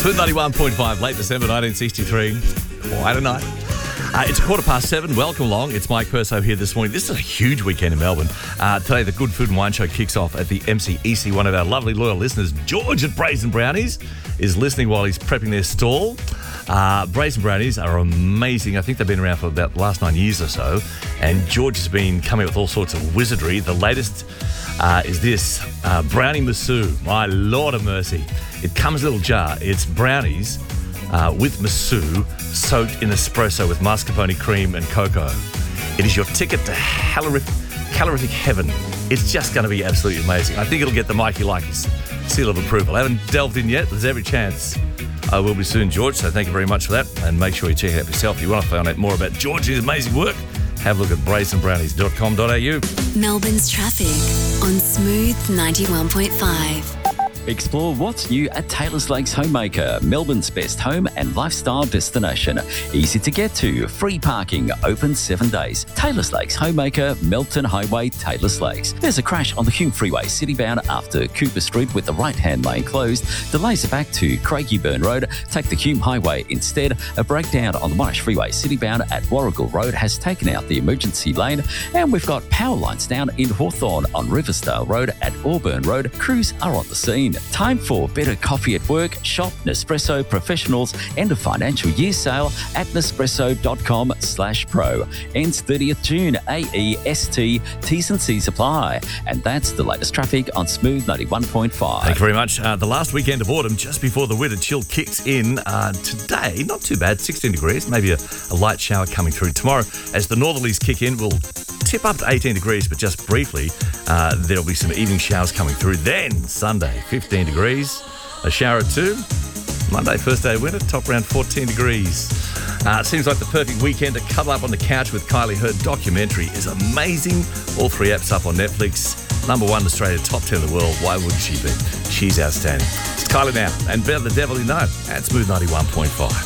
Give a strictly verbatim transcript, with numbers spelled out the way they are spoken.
Smooth ninety-one point five, late December nineteen sixty-three. Quite a night. Uh, it's a quarter past seven. Welcome along. It's Mike Perso here this morning. This is a huge weekend in Melbourne. Uh, today, the Good Food and Wine Show kicks off at the M C E C. One of our lovely loyal listeners, George at Brazen Brownies, is listening while he's prepping their stall. Uh, Brazen Brownies are amazing. I think they've been around for about the last nine years or so. And George has been coming up with all sorts of wizardry. The latest uh, is this, uh, Brownie Massou. My Lord of mercy. It comes in a little jar. It's brownies uh, with Massou soaked in espresso with mascarpone cream and cocoa. It is your ticket to calorific, calorific heaven. It's just going to be absolutely amazing. I think it'll get the Mikey Likey's seal of approval. I haven't delved in yet. There's every chance I will be soon, George. So thank you very much for that. And make sure you check it out yourself. If you want to find out more about George's amazing work, have a look at brazen brownies dot com dot a u. Melbourne's traffic on Smooth ninety-one point five. Explore what's new at Taylor's Lakes Homemaker, Melbourne's best home and lifestyle destination. Easy to get to, free parking, open seven days. Taylor's Lakes Homemaker, Melton Highway, Taylor's Lakes. There's a crash on the Hume Freeway citybound after Cooper Street with the right-hand lane closed. Delays are back to Craigieburn Road. Take the Hume Highway instead. A breakdown on the Monash Freeway citybound at Warrigal Road has taken out the emergency lane. And we've got power lines down in Hawthorn on Riversdale Road at Auburn Road. Crews are on the scene. Time for better coffee at work. Shop Nespresso Professionals end of financial year sale at nespresso dot com slash pro. Ends thirtieth June. A E S T. T's and C's apply. And that's the latest traffic on Smooth ninety-one point five. Thank you very much. Uh, the last weekend of autumn, just before the winter chill kicks in. Uh, today, not too bad, sixteen degrees. Maybe a, a light shower coming through. Tomorrow, as the northerlies kick in, we'll tip up to eighteen degrees, but just briefly, uh, there'll be some evening showers coming through. Then, Sunday, fifteen degrees, a shower or two. Monday, first day of winter, top around fourteen degrees. Uh, it seems like the perfect weekend to cuddle up on the couch with Kylie. Her documentary is amazing. All three apps up on Netflix. Number one in Australia, top ten in the world. Why wouldn't she be? She's outstanding. It's Kylie now, and Better the Devil You Know at Smooth ninety-one point five.